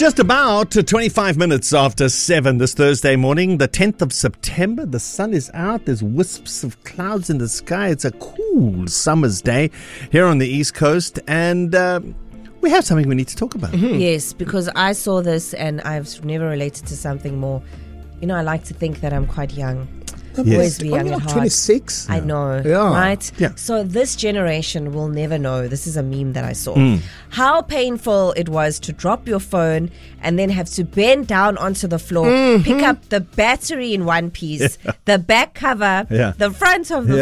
Just about 25 minutes after 7 this Thursday morning, the 10th of September. The sun is out. There's wisps of clouds in the sky. It's a cool summer's day here on the East Coast. And we have something we need to talk about. Mm-hmm. Yes, because I saw this and I've never related to something more. You know, I like to think that I'm quite young. Yes. Always be young Only at like heart. 26. I know, Yeah. right? Yeah. So this generation will never know. This is a meme that I saw. How painful it was to drop your phone and then have to bend down onto the floor, pick up the battery in one piece, the back cover, Yeah. the front of the